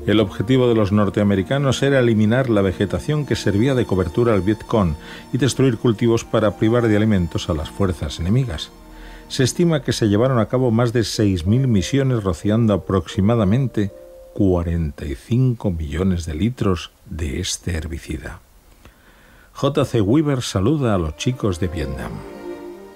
El objetivo de los norteamericanos era eliminar la vegetación que servía de cobertura al Vietcong y destruir cultivos para privar de alimentos a las fuerzas enemigas. Se estima que se llevaron a cabo más de 6.000 misiones rociando aproximadamente 45 millones de litros de este herbicida. J.C. Weaver saluda a los chicos de Vietnam.